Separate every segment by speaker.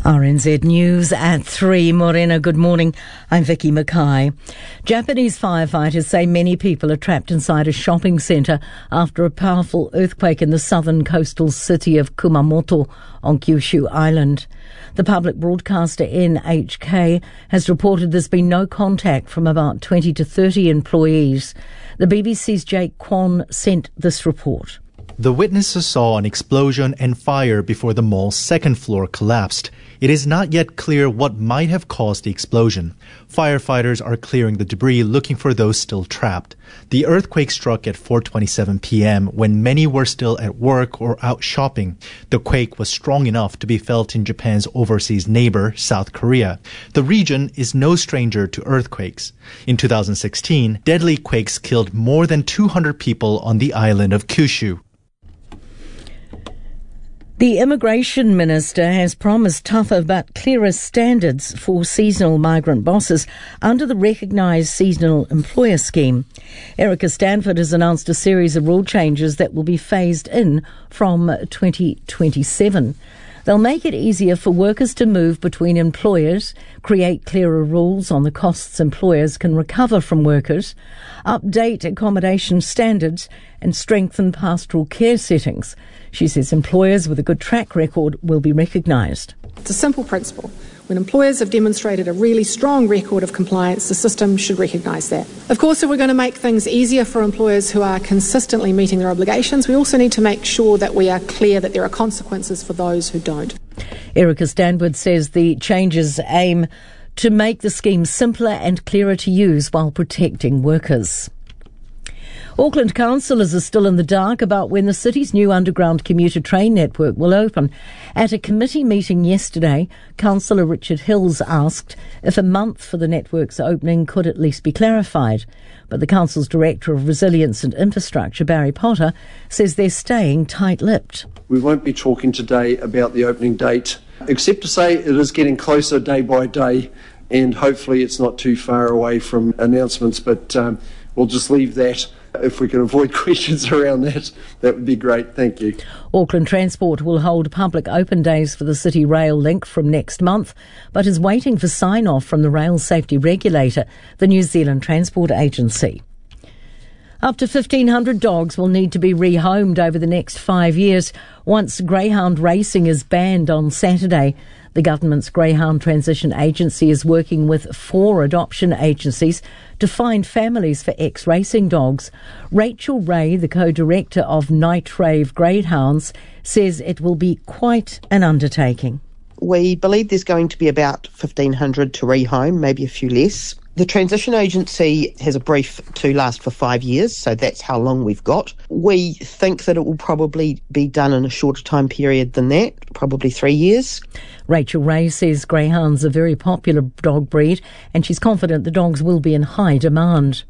Speaker 1: RNZ News at 3. Morena, good morning. I'm Vicky Mackay. Japanese firefighters say many people are trapped inside a shopping centre after a powerful earthquake in the southern coastal city of Kumamoto on Kyushu Island. The public broadcaster NHK has reported there's been no contact from about 20 to 30 employees. The BBC's Jake Kwon sent this report.
Speaker 2: The witnesses saw an explosion and fire before the mall's second floor collapsed. It is not yet clear what might have caused the explosion. Firefighters are clearing the debris looking for those still trapped. The earthquake struck at 4:27 p.m. when many were still at work or out shopping. The quake was strong enough to be felt in Japan's overseas neighbor, South Korea. The region is no stranger to earthquakes. In 2016, deadly quakes killed more than 200 people on the island of Kyushu.
Speaker 1: The Immigration Minister has promised tougher but clearer standards for seasonal migrant bosses under the recognised seasonal employer scheme. Erica Stanford has announced a series of rule changes that will be phased in from 2027. They'll make it easier for workers to move between employers, create clearer rules on the costs employers can recover from workers, update accommodation standards and strengthen pastoral care settings. She says employers with a good track record will be recognised.
Speaker 3: It's a simple principle. When employers have demonstrated a really strong record of compliance, the system should recognise that. Of course, if we're going to make things easier for employers who are consistently meeting their obligations, we also need to make sure that we are clear that there are consequences for those who don't.
Speaker 1: Erica Stanford says the changes aim to make the scheme simpler and clearer to use while protecting workers. Auckland councillors are still in the dark about when the city's new underground commuter train network will open. At a committee meeting yesterday, Councillor Richard Hills asked if a month for the network's opening could at least be clarified. But the council's Director of Resilience and Infrastructure, Barry Potter, says they're staying tight-lipped.
Speaker 4: We won't be talking today about the opening date, except to say it is getting closer day by day, and hopefully it's not too far away from announcements, but we'll just leave that. If we can avoid questions around that, that would be great. Thank you.
Speaker 1: Auckland Transport will hold public open days for the City Rail link from next month, but is waiting for sign-off from the rail safety regulator, the New Zealand Transport Agency. Up to 1,500 dogs will need to be rehomed over the next 5 years once greyhound racing is banned on Saturday. The government's Greyhound Transition Agency is working with 4 adoption agencies to find families for ex-racing dogs. Rachel Ray, the co-director of Night Rave Greyhounds, says it will be quite an undertaking.
Speaker 5: We believe there's going to be about 1,500 to rehome, maybe a few less. The transition agency has a brief to last for 5 years, so that's how long we've got. We think that it will probably be done in a shorter time period than that, probably 3 years.
Speaker 1: Rachel Ray says greyhounds are a very popular dog breed and she's confident the dogs will be in high demand.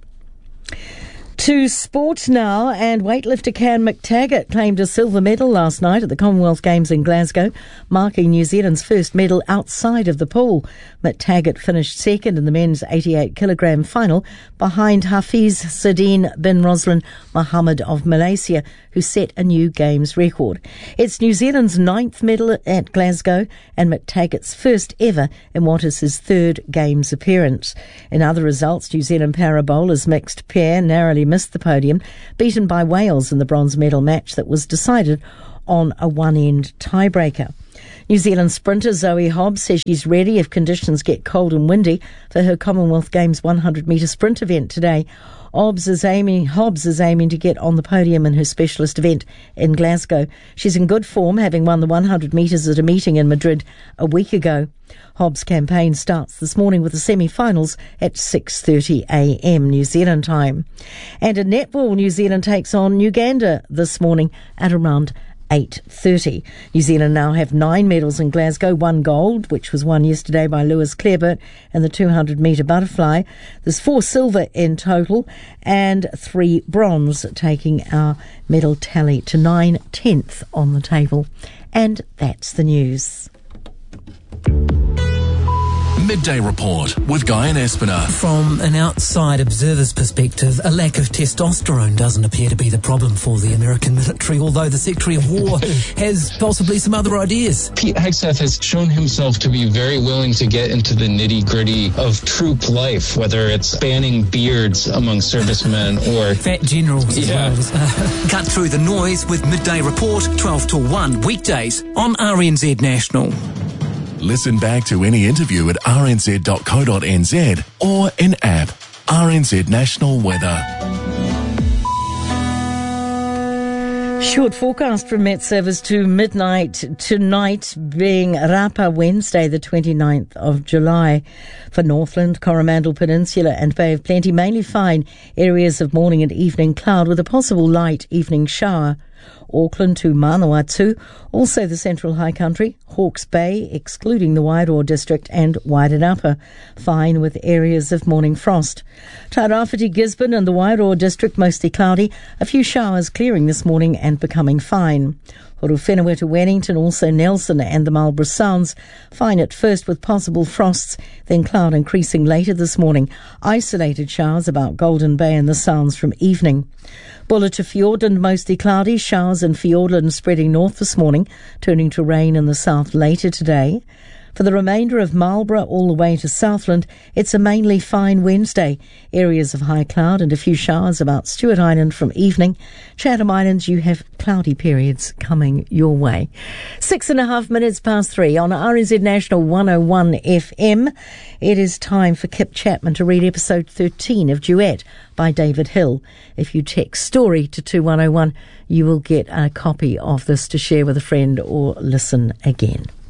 Speaker 1: To sport now, and weightlifter Cam McTaggart claimed a silver medal last night at the Commonwealth Games in Glasgow, marking New Zealand's first medal outside of the pool. McTaggart finished second in the men's 88-kilogram final behind Hafiz Sadine bin Roslin Mohammed of Malaysia, who set a new Games record. It's New Zealand's 9th medal at Glasgow and McTaggart's first ever in what is his 3rd Games appearance. In other results, New Zealand para-bowlers mixed pair narrowly missed the podium, beaten by Wales in the bronze medal match that was decided on a one-end tiebreaker. New Zealand sprinter Zoe Hobbs says she's ready if conditions get cold and windy for her Commonwealth Games 100-metre sprint event today. Hobbs is aiming to get on the podium in her specialist event in Glasgow. She's in good form, having won the 100 metres at a meeting in Madrid a week ago. Hobbs' campaign starts this morning with the semi-finals at 6:30 a.m. New Zealand time. And in netball, New Zealand takes on Uganda this morning at around 8:30. New Zealand now have 9 medals in Glasgow, 1 gold, which was won yesterday by Lewis Clareburt in the 200-metre butterfly. There's 4 silver in total and 3 bronze, taking our medal tally to 9/10 on the table. And that's the news.
Speaker 6: Midday Report with Guy and Espiner.
Speaker 7: From an outside observer's perspective, a lack of testosterone doesn't appear to be the problem for the American military, although the Secretary of War has possibly some other ideas.
Speaker 8: Pete Hegseth has shown himself to be very willing to get into the nitty-gritty of troop life, whether it's banning beards among servicemen or
Speaker 7: fat generals.
Speaker 8: Yeah.
Speaker 7: Cut through the noise with Midday Report, 12 to 1 weekdays on RNZ National.
Speaker 6: Listen back to any interview at rnz.co.nz or in app. RNZ National Weather.
Speaker 1: Short forecast from Met Service to midnight tonight, being Rapa Wednesday, the 29th of July. For Northland, Coromandel Peninsula and Bay of Plenty, mainly fine. Areas of morning and evening cloud with a possible light evening shower. Auckland to Manawatu, also the Central High Country, Hawke's Bay, excluding the Wairoa district, and Wairarapa, fine with areas of morning frost. Tairāwhiti, Gisborne and the Wairoa district, mostly cloudy, a few showers clearing this morning and becoming fine. Horowhenua to Wellington, also Nelson and the Marlborough Sounds, fine at first with possible frosts, then cloud increasing later this morning. Isolated showers about Golden Bay and the Sounds from evening. Buller to Fiordland, mostly cloudy, showers in Fiordland spreading north this morning, turning to rain in the south later today. For the remainder of Marlborough all the way to Southland, it's a mainly fine Wednesday. Areas of high cloud and a few showers about Stewart Island from evening. Chatham Islands, you have cloudy periods coming your way. 6.5 minutes past 3 on RNZ National 101 FM. It is time for Kip Chapman to read episode 13 of Duet by David Hill. If you text story to 2101, you will get a copy of this to share with a friend or listen again.